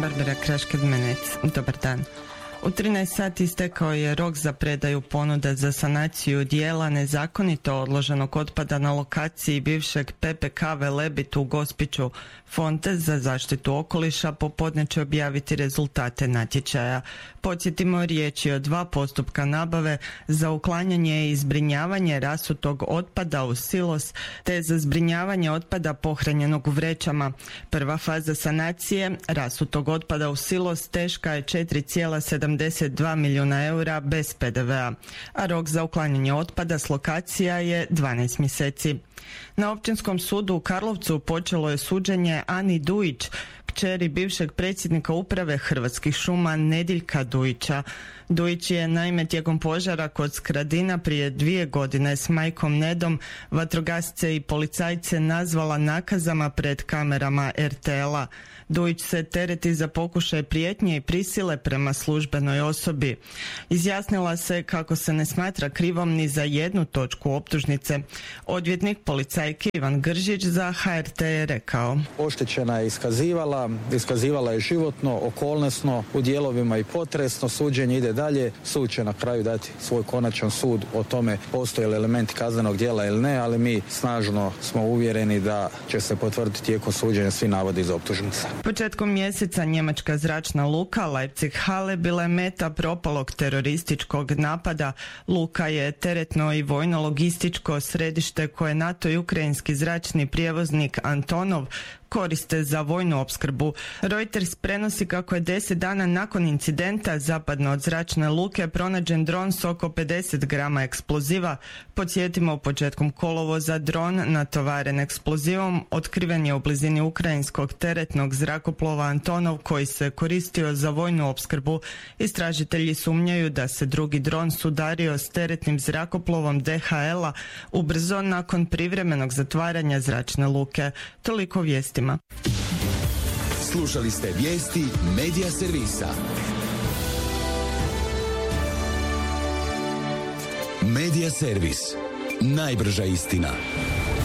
Barbara Krašked-Menec. Dobar dan. U 13 sati istekao je rok za predaju ponude za sanaciju dijela nezakonito odloženog otpada na lokaciji bivšeg PPK Velebit u Gospiću. Fond za zaštitu okoliša popodne će objaviti rezultate natječaja. Podsjetimo, riječ je o 2 postupka nabave za uklanjanje i zbrinjavanje rasutog otpada u silos te za zbrinjavanje otpada pohranjenog u vrećama. Prva faza sanacije rasutog otpada u silos teška je 4,72 milijuna eura bez PDV-a, a rok za uklanjanje otpada s lokacija je 12 mjeseci. Na Općinskom sudu u Karlovcu počelo je suđenje Ani Dujić, kćeri bivšeg predsjednika uprave Hrvatskih šuma Nediljka Dujića. Dujić je naime tijekom požara kod Skradina prije 2 godine s majkom Nedom vatrogasce i policajce nazvala nakazama pred kamerama RTL-a. Dujić se tereti za pokušaj prijetnje i prisile prema službenoj osobi. Izjasnila se kako se ne smatra krivom ni za jednu točku optužnice. Odvjetnik policajke Ivan Gržić za HRT je rekao: Oštećena je iskazivala je životno, okolnosno, u dijelovima i potresno, suđenje ide dalje, sud će na kraju dati svoj konačan sud o tome postoje li elementi kaznenog djela ili ne, ali mi snažno smo uvjereni da će se potvrditi tijekom suđenja svi navodi iz optužnice. Početkom mjeseca njemačka zračna luka Leipzig Halle bila je meta propalog terorističkog napada. Luka je teretno i vojno-logističko središte koje NATO i ukrajinski zračni prijevoznik Antonov koriste za vojnu opskrbu. Reuters prenosi kako je 10 dana nakon incidenta zapadno od zračne luke pronađen dron s oko 50 grama eksploziva. Podsjetimo, početkom kolovoza dron natovaren eksplozivom otkriven je u blizini ukrajinskog teretnog zrakoplova Antonov koji se koristio za vojnu opskrbu. Istražitelji sumnjaju da se drugi dron sudario s teretnim zrakoplovom DHL-a ubrzo nakon privremenog zatvaranja zračne luke. Toliko vijesti. Slušali ste vijesti Medija servisa. Medija servis. Najbrža istina.